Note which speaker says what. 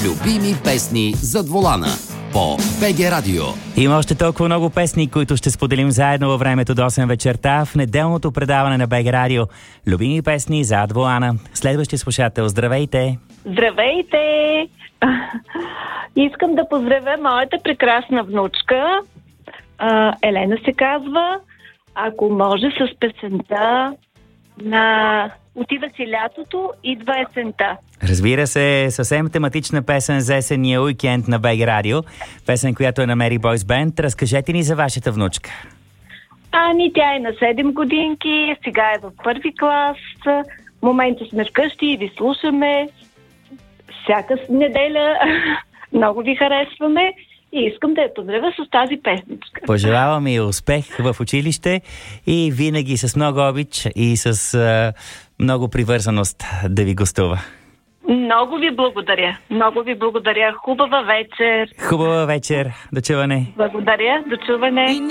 Speaker 1: Любими песни зад волана по БГ Радио.
Speaker 2: Има още толкова много песни, които ще споделим заедно във времето до 8 вечерта в неделното предаване на БГ Радио. Любими песни зад волана. Следващия слушател, здравейте!
Speaker 3: Здравейте! Искам да поздравя моята прекрасна внучка. Елена се казва. Ако може с песента на "Отива си лятото, идва есента".
Speaker 2: Разбира се, съвсем тематична песен за есенния уикенд на БГ Радио. Песен, която на Mary Boy's Band. Разкажете ни за вашата внучка.
Speaker 3: Тя е на 7 годинки, сега е в първи клас. В момента сме вкъщи и ви слушаме всяка неделя. Много ви харесваме и искам да я поздравя с тази песничка.
Speaker 2: Пожелавам и успех в училище и винаги с много обич и с много привързаност да ви гостува.
Speaker 3: Много ви благодаря. Много ви благодаря. Хубава вечер.
Speaker 2: Хубава вечер. До чуване.
Speaker 3: Благодаря. До чуване.